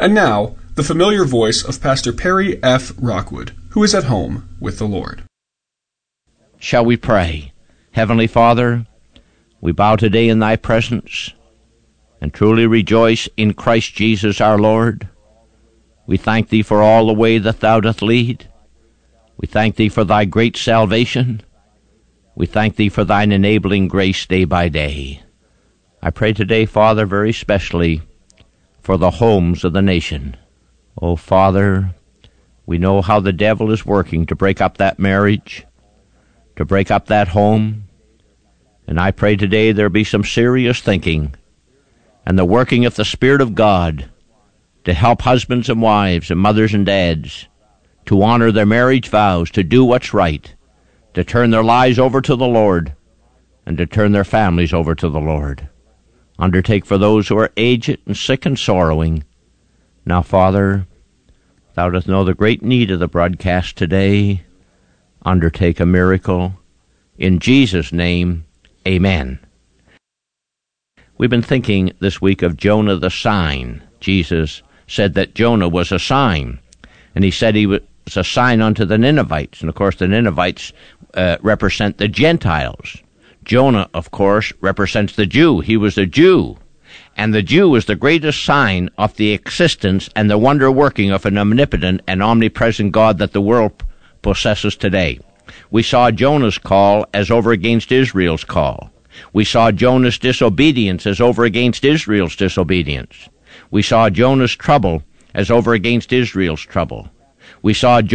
And now, the familiar voice of Pastor Perry F. Rockwood, who is at home with the Lord. Shall we pray? Heavenly Father, we bow today in Thy presence and truly rejoice in Christ Jesus our Lord. We thank Thee for all the way that Thou doth lead. We thank Thee for Thy great salvation. We thank Thee for Thine enabling grace day by day. I pray today, Father, very specially for the homes of the nation. Oh, Father, we know how the devil is working to break up that marriage, to break up that home. And I pray today there be some serious thinking and the working of the Spirit of God to help husbands and wives and mothers and dads to honor their marriage vows, to do what's right, to turn their lives over to the Lord, and to turn their families over to the Lord. Undertake for those who are aged and sick and sorrowing. Now, Father, Thou dost know the great need of the broadcast today. Undertake a miracle. In Jesus' name, amen. We've been thinking this week of Jonah the sign. Jesus said that Jonah was a sign, and He said he was a sign unto the Ninevites. And, of course, the Ninevites represent the Gentiles. Jonah, of course, represents the Jew. He was a Jew. And the Jew is the greatest sign of the existence and the wonder-working of an omnipotent and omnipresent God that the world possesses today. We saw Jonah's call as over against Israel's call. We saw Jonah's disobedience as over against Israel's disobedience. We saw Jonah's trouble as over against Israel's trouble. We saw